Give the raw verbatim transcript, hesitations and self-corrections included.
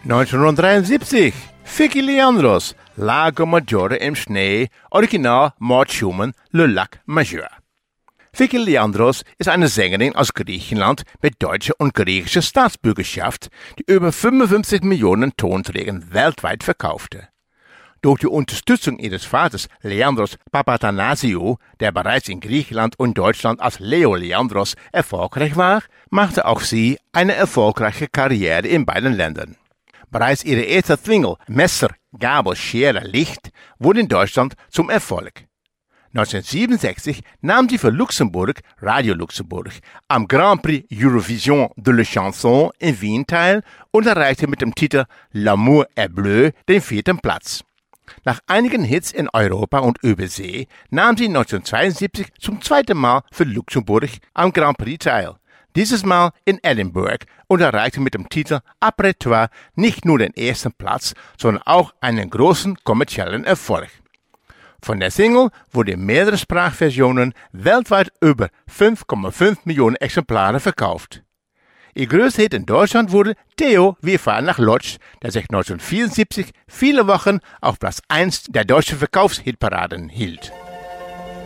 neunzehnhundertdreiundsiebzig. Vicky Leandros, Lago Maggiore im Schnee, Original Maud Schumann, Le Lac Majeur. Vicky Leandros ist eine Sängerin aus Griechenland mit deutscher und griechischer Staatsbürgerschaft, die über fünfundfünfzig Millionen Tonträger weltweit verkaufte. Durch die Unterstützung ihres Vaters Leandros Papathanassiou, der bereits in Griechenland und Deutschland als Leo Leandros erfolgreich war, machte auch sie eine erfolgreiche Karriere in beiden Ländern. Bereits ihre erste Single Messer, Gabel, Schere, Licht wurde in Deutschland zum Erfolg. neunzehnhundertsiebenundsechzig nahm sie für Luxemburg, Radio Luxemburg, am Grand Prix Eurovision de la Chanson in Wien teil und erreichte mit dem Titel L'amour est bleu den vierten Platz. Nach einigen Hits in Europa und Übersee nahm sie neunzehnhundertzweiundsiebzig zum zweiten Mal für Luxemburg am Grand Prix teil. Dieses Mal in Edinburgh und erreichte mit dem Titel Après toi nicht nur den ersten Platz, sondern auch einen großen kommerziellen Erfolg. Von der Single wurde in mehrere Sprachversionen weltweit über fünf Komma fünf Millionen Exemplare verkauft. Ihr größter Hit in Deutschland wurde Theo, wir fahren nach Lodz, der sich neunzehnhundertvierundsiebzig viele Wochen auf Platz eins der deutschen Verkaufshitparaden hielt.